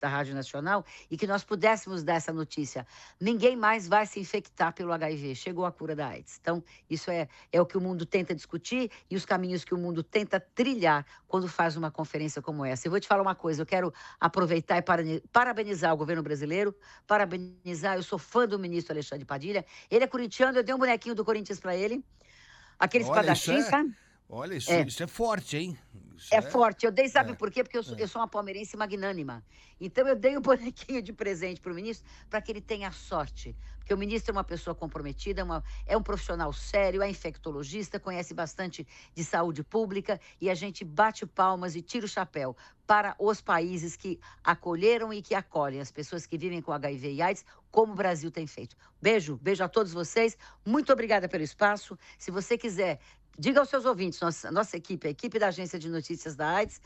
da Rádio Nacional e que nós pudéssemos dar essa notícia. Ninguém mais vai se infectar pelo HIV. Chegou a cura da AIDS. Então, isso é o que o mundo tenta discutir e os caminhos que o mundo tenta trilhar quando faz uma conferência como essa. Eu vou te falar uma coisa, eu quero aproveitar e parabenizar o governo brasileiro, parabenizar, eu sou fã do ministro Alexandre Padilha, ele é corintiano, eu dei um bonequinho do Corinthians para ele, aquele Olha, espadachim, sabe? olha, É. isso é forte, hein? Isso É forte. Eu dei, sabe é, por quê? Porque eu sou uma palmeirense magnânima. Então, eu dei um bonequinho de presente para o ministro para que ele tenha sorte. Porque o ministro é uma pessoa comprometida, é um profissional sério, é infectologista, conhece bastante de saúde pública e a gente bate palmas e tira o chapéu para os países que acolheram e que acolhem as pessoas que vivem com HIV e AIDS, como o Brasil tem feito. Beijo, beijo a todos vocês. Muito obrigada pelo espaço. Se você quiser, diga aos seus ouvintes, nossa equipe, a equipe da Agência de Notícias da AIDS,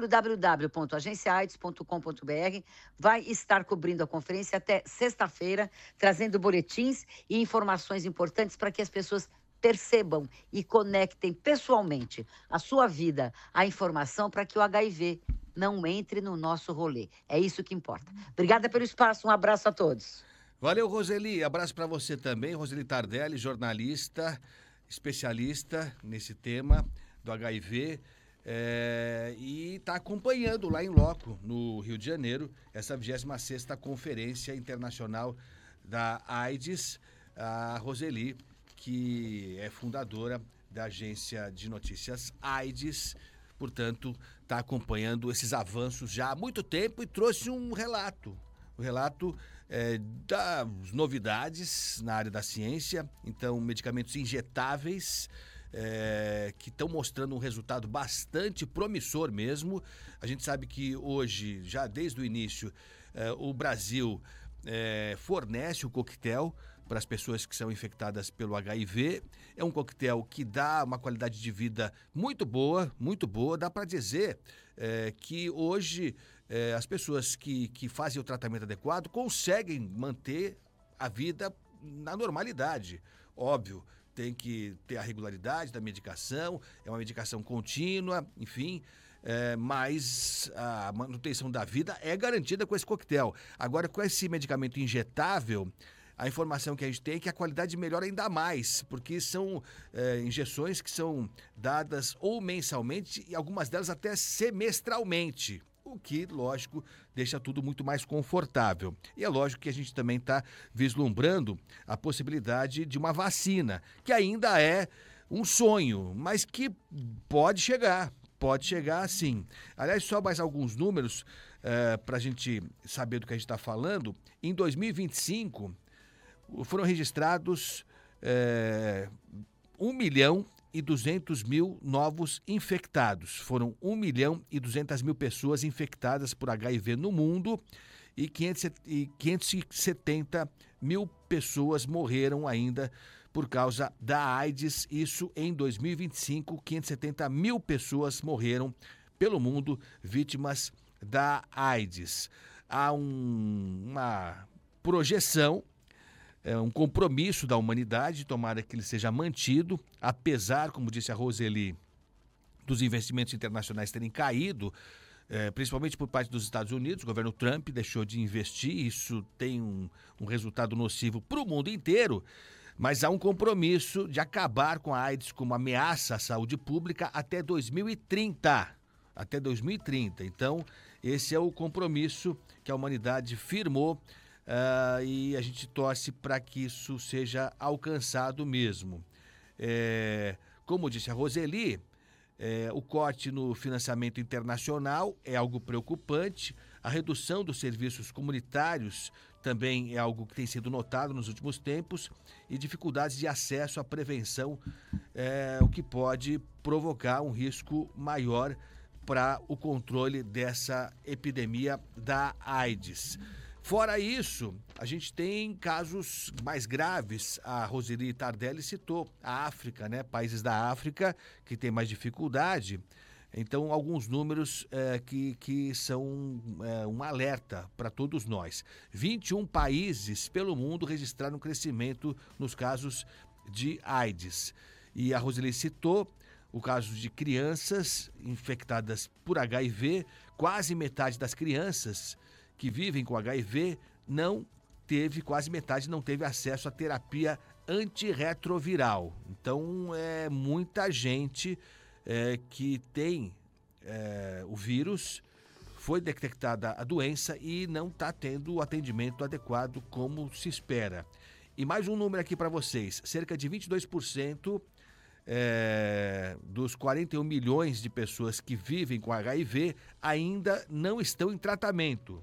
www.agenciaaids.com.br, vai estar cobrindo a conferência até sexta-feira, trazendo boletins e informações importantes para que as pessoas percebam e conectem pessoalmente a sua vida, a informação para que o HIV não entre no nosso rolê. É isso que importa. Obrigada pelo espaço, um abraço a todos. Valeu, Roseli. Abraço para você também, Roseli Tardelli, jornalista, especialista nesse tema do HIV. E está acompanhando lá em loco, no Rio de Janeiro, essa 26ª Conferência Internacional da AIDS, a Roseli, que é fundadora da agência de notícias AIDS, portanto, está acompanhando esses avanços já há muito tempo e trouxe um relato das novidades na área da ciência. Então, medicamentos injetáveis que estão mostrando um resultado bastante promissor mesmo. A gente sabe que hoje, já desde o início, o Brasil fornece o coquetel para as pessoas que são infectadas pelo HIV. É um coquetel que dá uma qualidade de vida muito boa, muito boa. Dá para dizer que hoje as pessoas que fazem o tratamento adequado conseguem manter a vida na normalidade. Óbvio, tem que ter a regularidade da medicação, é uma medicação contínua, enfim, mas a manutenção da vida é garantida com esse coquetel. Agora, com esse medicamento injetável, a informação que a gente tem é que a qualidade melhora ainda mais, porque são injeções que são dadas ou mensalmente e algumas delas até semestralmente, o que, lógico, deixa tudo muito mais confortável. E é lógico que a gente também está vislumbrando a possibilidade de uma vacina, que ainda é um sonho, mas que pode chegar sim. Aliás, só mais alguns números para a gente saber do que a gente está falando. Em 2025, foram registrados 1.200.000 novos infectados. Foram 1.200.000 pessoas infectadas por HIV no mundo e 570 mil pessoas morreram ainda por causa da AIDS. Isso em 2025, 570 mil pessoas morreram pelo mundo vítimas da AIDS. Há uma projeção, um compromisso da humanidade, tomara que ele seja mantido, apesar, como disse a Roseli, dos investimentos internacionais terem caído, principalmente por parte dos Estados Unidos. O governo Trump deixou de investir, isso tem um resultado nocivo para o mundo inteiro, mas há um compromisso de acabar com a AIDS como ameaça à saúde pública até 2030. Até 2030. Então, esse é o compromisso que a humanidade firmou. E a gente torce para que isso seja alcançado mesmo. Como disse a Roseli, o corte no financiamento internacional é algo preocupante. A redução dos serviços comunitários também é algo que tem sido notado nos últimos tempos. E dificuldades de acesso à prevenção, o que pode provocar um risco maior para o controle dessa epidemia da AIDS. Fora isso, a gente tem casos mais graves. A Roseli Tardelli citou a África, né? Países da África que têm mais dificuldade. Então, alguns números que são um alerta para todos nós. 21 países pelo mundo registraram crescimento nos casos de AIDS. E a Roseli citou o caso de crianças infectadas por HIV. Quase metade das crianças que vivem com HIV não teve, quase metade não teve acesso à terapia antirretroviral. Então, muita gente que tem o vírus, foi detectada a doença e não está tendo o atendimento adequado como se espera. E mais um número aqui para vocês, cerca de 22% dos 41 milhões de pessoas que vivem com HIV ainda não estão em tratamento.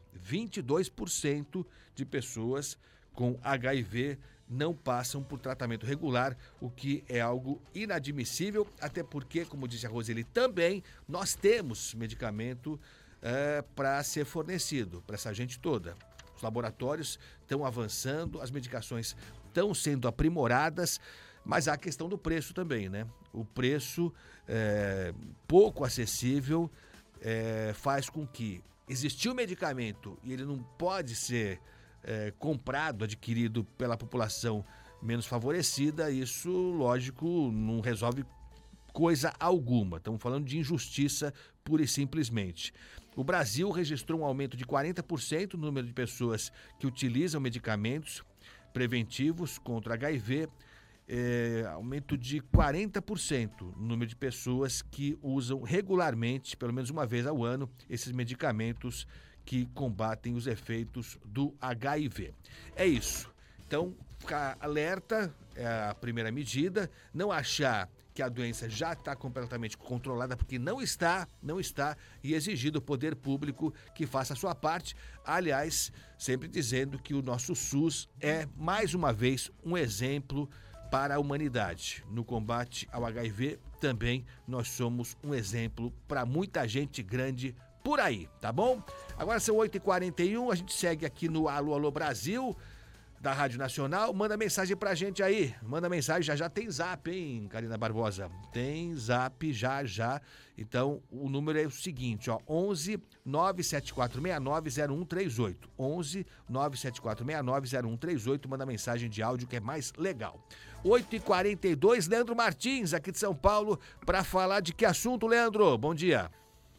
22% de pessoas com HIV não passam por tratamento regular, o que é algo inadmissível, até porque, como disse a Roseli também, nós temos medicamento para ser fornecido para essa gente toda. Os laboratórios estão avançando, as medicações estão sendo aprimoradas, mas há a questão do preço também, né? O preço pouco acessível faz com que existiu o medicamento e ele não pode ser comprado, adquirido pela população menos favorecida. Isso, lógico, não resolve coisa alguma. Estamos falando de injustiça pura e simplesmente. O Brasil registrou um aumento de 40% no número de pessoas que utilizam medicamentos preventivos contra HIV, aumento de 40% no número de pessoas que usam regularmente, pelo menos uma vez ao ano, esses medicamentos que combatem os efeitos do HIV. É isso. Então, ficar alerta é a primeira medida, não achar que a doença já está completamente controlada, porque não está, e exigir do poder público que faça a sua parte. Aliás, sempre dizendo que o nosso SUS é, mais uma vez, um exemplo para a humanidade. No combate ao HIV, também nós somos um exemplo para muita gente grande por aí, tá bom? Agora são 8h41, a gente segue aqui no Alô Alô Brasil, da Rádio Nacional. Manda mensagem pra gente aí, manda mensagem, já tem zap, hein, Karina Barbosa? Tem zap já. Então, o número é o seguinte, ó, 11 97469 0138. 11 97469 0138, manda mensagem de áudio que é mais legal. 8h42, Leandro Martins, aqui de São Paulo, pra falar de que assunto, Leandro? Bom dia.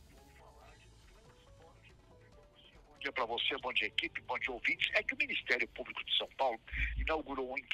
Bom dia para você, bom dia equipe, bom dia ouvintes. É que o Ministério Público de São Paulo instaurou um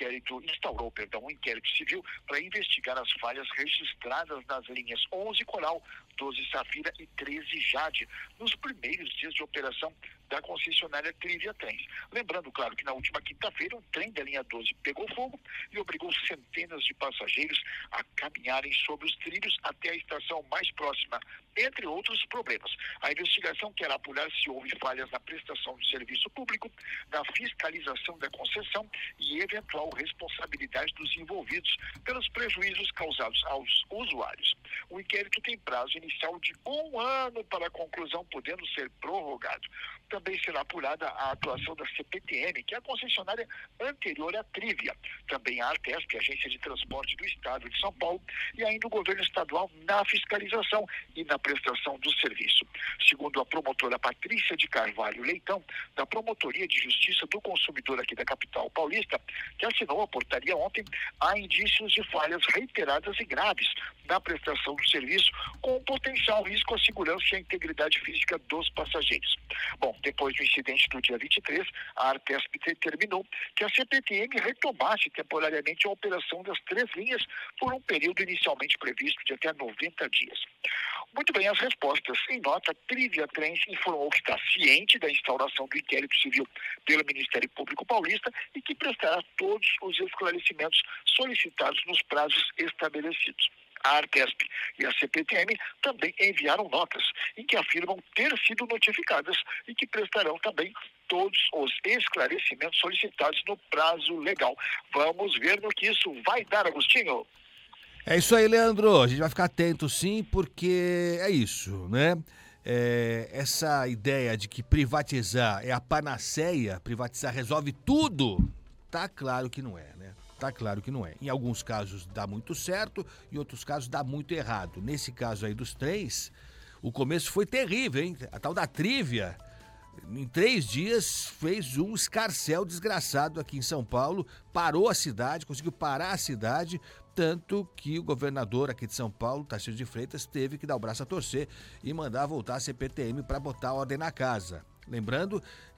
inquérito civil para investigar as falhas registradas nas linhas 11 Coral, 12 Safira e 13 Jade, nos primeiros dias de operação da concessionária Trivia Trens. Lembrando, claro, que na última quinta-feira um trem da linha 12 pegou fogo e obrigou centenas de passageiros a caminharem sobre os trilhos até a estação mais próxima, entre outros problemas. A investigação quer apurar se houve falhas na prestação de serviço público, na fiscalização da concessão e eventual responsabilidade dos envolvidos pelos prejuízos causados aos usuários. O inquérito tem prazo inicial de 1 ano para a conclusão, podendo ser prorrogado. Também será apurada a atuação da CPTM, que é a concessionária anterior à Trivia. Também a Artesp, Agência de Transporte do Estado de São Paulo, e ainda o governo estadual na fiscalização e na prestação do serviço. Segundo a promotora Patrícia de Carvalho Leitão, da Promotoria de Justiça do Consumidor aqui da capital paulista, que assinou a portaria ontem, há indícios de falhas reiteradas e graves na prestação do serviço, com um potencial risco à segurança e à integridade física dos passageiros. Bom, depois do incidente do dia 23, a Artesp determinou que a CPTM retomasse temporariamente a operação das 3 linhas por um período inicialmente previsto de até 90 dias. Muito bem, as respostas. Em nota, Trivia Trens informou que está ciente da instauração do inquérito civil pelo Ministério Público Paulista e que prestará todos os esclarecimentos solicitados nos prazos estabelecidos. A Artesp e a CPTM também enviaram notas em que afirmam ter sido notificadas e que prestarão também todos os esclarecimentos solicitados no prazo legal. Vamos ver no que isso vai dar, Agostinho. É isso aí, Leandro. A gente vai ficar atento, sim, porque é isso, né? Essa ideia de que privatizar é a panaceia, privatizar resolve tudo, tá claro que não é, né? Tá claro que não é. Em alguns casos dá muito certo, em outros casos dá muito errado. Nesse caso aí dos trens, o começo foi terrível, hein? A tal da Trivia, em 3 dias, fez um escarcéu desgraçado aqui em São Paulo, parou a cidade, conseguiu parar a cidade, tanto que o governador aqui de São Paulo, Tarcísio de Freitas, teve que dar o braço a torcer e mandar voltar a CPTM para botar ordem na casa. Lembrando